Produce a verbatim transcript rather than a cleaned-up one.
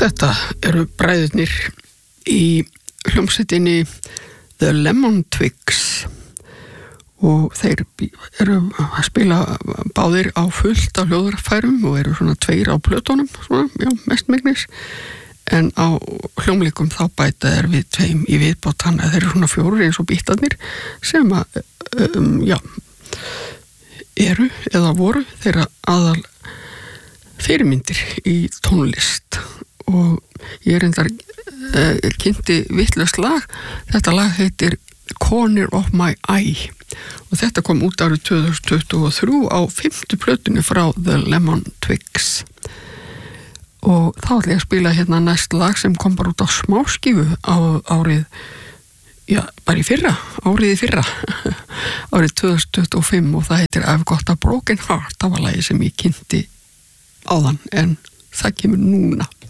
Þetta eru bræðurnir í hljómsveitinni The Lemon Twigs og þeir eru að spila báðir á fullt af hljóðfærum og eru svona tveir á plötunum, svona, já, mestmegnis, en á hljómleikum þá bæta þeir við tveim í viðbót, þannig að þeir eru svona fjórir eins og bítarnir sem að, um, já, eru eða voru þeirra aðal fyrirmyndir í tónlist. Og ég er endar uh, kynnti vitlaust lag. Þetta lag heitir Corner of My Eye og þetta kom út árið tvö þúsund tuttugu og þrjú á fimmtu plötunni frá The Lemon Twigs. Og þá ætla ég að spila hérna næst lag sem kom bara út á smáskífu á árið, já, bara í fyrra, árið í fyrra, árið tvö þúsund tuttugu og fimm, og það heitir I've Got a Broken Heart. Það var lagið sem ég kynnti áðan, en það kemur núna.